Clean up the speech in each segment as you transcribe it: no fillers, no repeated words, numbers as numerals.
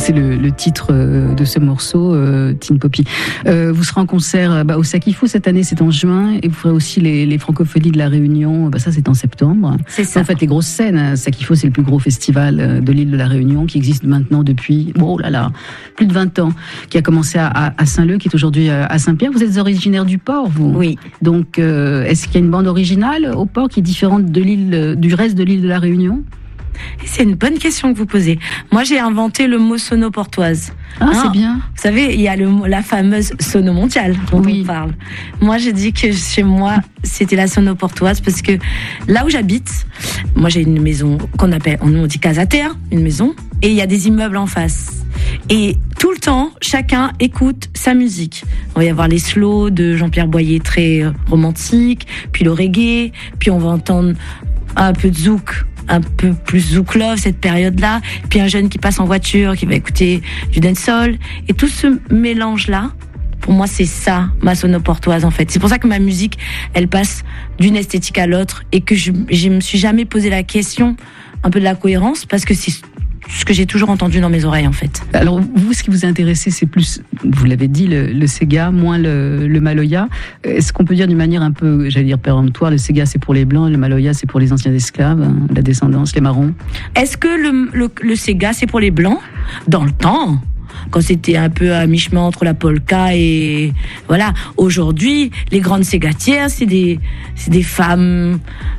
C'est le titre de ce morceau, Tin Poppy. Vous serez en concert au Sakifo cette année, c'est en juin, et vous ferez aussi les Francophonies de la Réunion, ça c'est en septembre. C'est ça. En fait, les grosses scènes, Sakifo c'est le plus gros festival de l'île de la Réunion qui existe maintenant depuis, plus de 20 ans, qui a commencé à Saint-Leu, qui est aujourd'hui à Saint-Pierre. Vous êtes originaire du Port, vous ? Oui. Donc, est-ce qu'il y a une bande originale au Port qui est différente du reste de l'île de la Réunion ? C'est une bonne question que vous posez. Moi, j'ai inventé le mot sono-portoise. C'est bien. Vous savez, il y a la fameuse sono mondiale dont on parle. Moi, j'ai dit que chez moi, c'était la sono-portoise parce que là où j'habite, moi, j'ai une maison on dit casatea, une maison, et il y a des immeubles en face. Et tout le temps, chacun écoute sa musique. On va y avoir les slows de Jean-Pierre Boyer, très romantique, puis le reggae, puis on va entendre un peu de zouk, un peu plus zouk love cette période-là, puis un jeune qui passe en voiture, qui va écouter du dancehall, et tout ce mélange-là, pour moi, c'est ça, ma sono-portoise, en fait. C'est pour ça que ma musique, elle passe d'une esthétique à l'autre, et que je me suis jamais posé la question un peu de la cohérence, parce que c'est ce que j'ai toujours entendu dans mes oreilles, en fait. Alors, vous, ce qui vous a intéressé, c'est plus, vous l'avez dit, le Sega, moins le Maloya. Est-ce qu'on peut dire d'une manière un peu, péremptoire, le Sega, c'est pour les Blancs, le Maloya, c'est pour les anciens esclaves, la descendance, les Marrons ? Est-ce que le Sega, c'est pour les Blancs ? Dans le temps, quand c'était un peu à mi-chemin entre la polka et... Voilà. Aujourd'hui, les grandes ségatières, c'est des femmes...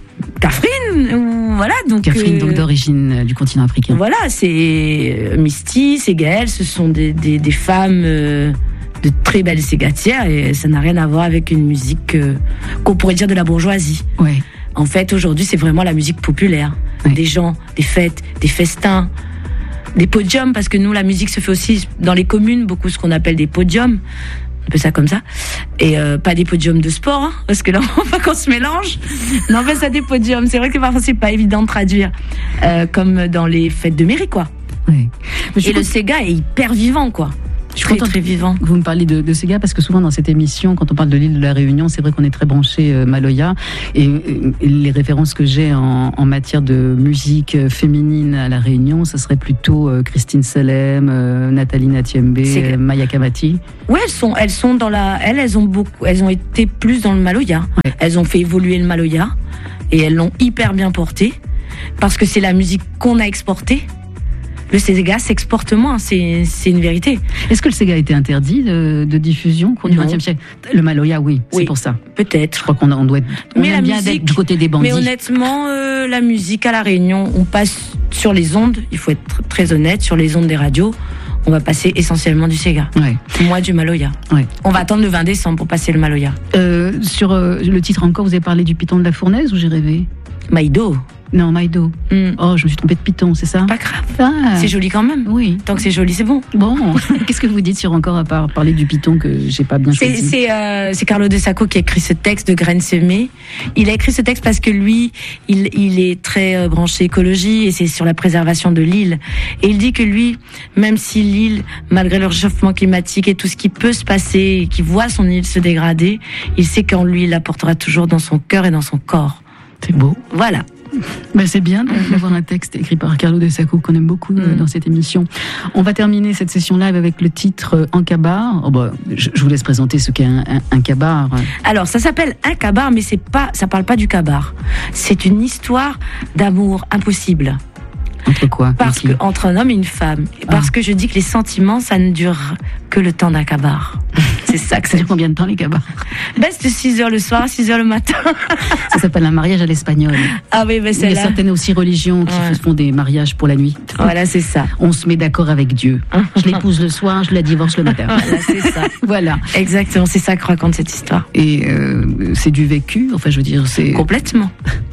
Catherine, voilà, donc d'origine du continent africain. Voilà, c'est Misty, c'est Gaëlle, ce sont des femmes de très belles ségatières, et ça n'a rien à voir avec une musique qu'on pourrait dire de la bourgeoisie. Ouais. En fait, aujourd'hui, c'est vraiment la musique populaire. Ouais. Des gens, des fêtes, des festins, des podiums, parce que nous, la musique se fait aussi dans les communes, beaucoup ce qu'on appelle des podiums. Un peu ça comme ça, et pas des podiums de sport, parce que là on va qu'on se mélange. Non, mais ça, des podiums, c'est vrai que parfois c'est pas évident de traduire, comme dans les fêtes de mairie, quoi. Oui. Et le Sega est hyper vivant, quoi. Je suis contente très vivant. Vous me parlez de Sega, parce que souvent dans cette émission, quand on parle de l'île de la Réunion, c'est vrai qu'on est très branché Maloya, et les références que j'ai en matière de musique féminine à la Réunion, ça serait plutôt Christine Salem, Nathalie Natiembe, Maya Kamati. Oui, elles sont dans elles ont été plus dans le Maloya. Ouais. Elles ont fait évoluer le Maloya, et elles l'ont hyper bien porté, parce que c'est la musique qu'on a exportée. Le Sega s'exporte moins, c'est une vérité. Est-ce que le Sega a été interdit de diffusion au cours du XXe siècle ? Le Maloya, oui, c'est pour ça. Peut-être. Je crois qu'on doit être... Mais bien d'être du côté des bandits. Mais honnêtement, la musique à La Réunion, on passe sur les ondes, il faut être très honnête, sur les ondes des radios, on va passer essentiellement du Sega. Ouais. Moi, du Maloya. Ouais. On va attendre le 20 décembre pour passer le Maloya. Sur le titre encore, vous avez parlé du Piton de la Fournaise, ou j'ai rêvé ? Maïdo. Non, Maïdo. Oh, je me suis trompée de Piton, c'est ça ? Pas grave. C'est joli quand même. Oui. Tant que c'est joli, c'est bon. Bon. Qu'est-ce que vous dites sur encore, à part parler du Piton que j'ai pas bien choisi ? C'est Carlo De Sacco qui a écrit ce texte de Graines semées. Il a écrit ce texte parce que lui, il est très branché écologie, et c'est sur la préservation de l'île. Et il dit que lui, même si l'île, malgré le réchauffement climatique et tout ce qui peut se passer, et qu'il voit son île se dégrader, il sait qu'en lui, il la portera toujours dans son cœur et dans son corps. C'est beau. Voilà. Ben c'est bien d'avoir un texte écrit par Carlo De Sacco qu'on aime beaucoup dans cette émission. On va terminer cette session live avec le titre Ankabar. Je vous laisse présenter ce qu'est un kabar. Alors ça s'appelle un kabar, mais ça parle pas du kabar. C'est une histoire d'amour impossible. Entre quoi ? Entre un homme et une femme. Parce que je dis que les sentiments, ça ne dure que le temps d'un kabar. C'est ça que ça dure combien de temps, les kabars ? C'est de 6h le soir à 6h le matin. Ça s'appelle un mariage à l'espagnol. Ah oui, c'est il y a certaines aussi religions qui font des mariages pour la nuit. Voilà, c'est ça. On se met d'accord avec Dieu. Je l'épouse le soir, je la divorce le matin. Voilà, c'est ça. Voilà. Exactement, c'est ça que raconte cette histoire. Et c'est du vécu, enfin je veux dire, c'est... Complètement.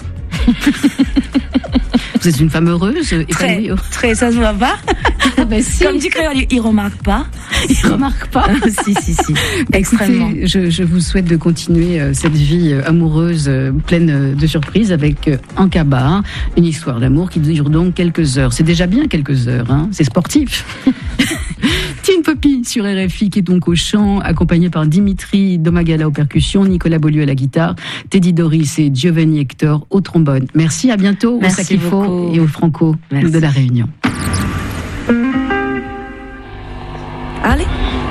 Vous êtes une femme heureuse, très, ça se voit pas. Si. Comme dit Créole, il remarque pas. Il remarque pas. Si. Extrêmement. Écoutez, je vous souhaite de continuer cette vie amoureuse pleine de surprises avec Ankabar, une histoire d'amour qui dure donc quelques heures. C'est déjà bien quelques heures, hein. C'est sportif. Tin Poppy sur RFI, qui est donc au chant, accompagné par Dimitri Domagala aux percussions, Nicolas Beaulieu à la guitare, Teddy Doris et Giovanni Hector au trombone. Merci, à bientôt. Merci au Sakifo et au Franco de la Réunion. Allez.